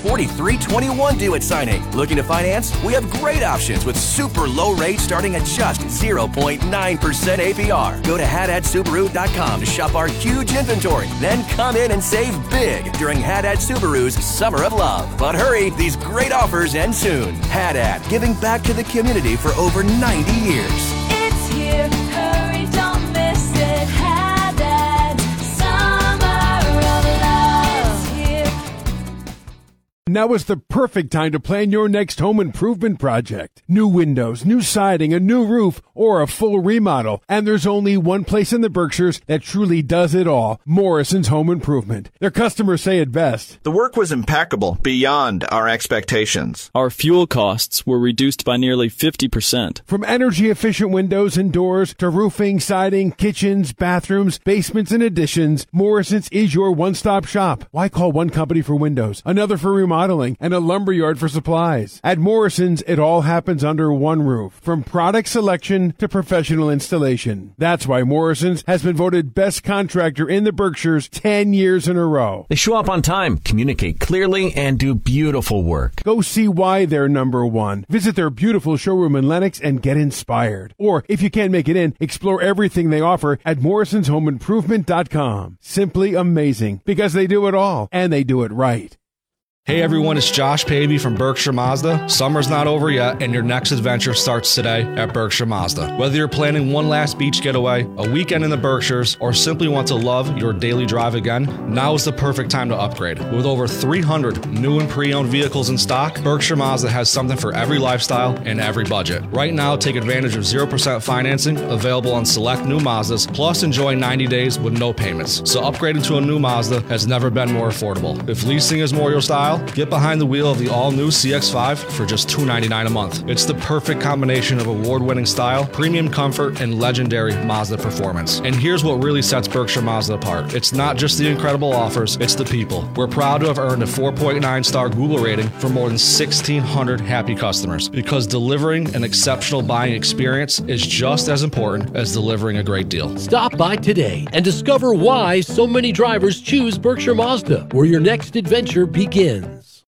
4321 due at signing. Looking to finance? We have great options with super low rates starting at just 0.9% APR. Go to HaddadSubaru.com to shop our huge inventory. Then come in and save big during Haddad Subaru's Summer of Love. But hurry, these great offers end soon. Haddad, giving back to the community for over 90 years. It's here, hurry, don't miss it. Haddad, Summer of Love. It's here. Now is the perfect time to plan your next home improvement project. New windows, new siding, a new roof, or a full remodel. And there's only one place in the Berkshires that truly does it all. Morrison's Home Improvement. Their customers say it best. The work was impeccable, beyond our expectations. Our fuel costs were reduced by nearly 50%. From energy-efficient windows and doors to roofing, siding, kitchens, bathrooms, basements, and additions, Morrison's is your one-stop shop. Why call one company for windows, another for remodeling, and a lumberyard for supplies? At Morrison's, it all happens under one roof, from product selection to professional installation. That's why Morrison's has been voted best contractor in the Berkshires 10 years in a row. They show up on time, communicate clearly, and do beautiful work. Go see why they're number one. Visit their beautiful showroom in Lenox and get inspired. Or, if you can't make it in, explore everything they offer at morrisonshomeimprovement.com. Simply amazing, because they do it all, and they do it right. Hey everyone, it's Josh Pavey from Berkshire Mazda. Summer's not over yet, and your next adventure starts today at Berkshire Mazda. Whether you're planning one last beach getaway, a weekend in the Berkshires, or simply want to love your daily drive again, now is the perfect time to upgrade. With over 300 new and pre-owned vehicles in stock, Berkshire Mazda has something for every lifestyle and every budget. Right now, take advantage of 0% financing available on select new Mazdas, plus enjoy 90 days with no payments. So upgrading to a new Mazda has never been more affordable. If leasing is more your style, get behind the wheel of the all-new CX-5 for just $299 a month. It's the perfect combination of award-winning style, premium comfort, and legendary Mazda performance. And here's what really sets Berkshire Mazda apart. It's not just the incredible offers, it's the people. We're proud to have earned a 4.9-star Google rating for more than 1,600 happy customers, because delivering an exceptional buying experience is just as important as delivering a great deal. Stop by today and discover why so many drivers choose Berkshire Mazda, where your next adventure begins.